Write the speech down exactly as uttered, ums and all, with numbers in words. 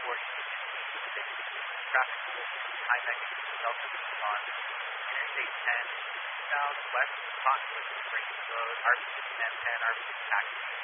for Union six. Traffic conditions, high ninety-two southeast on Interstate ten, southwest Cottonwood Springs Road, R P ten ten, R P taxi.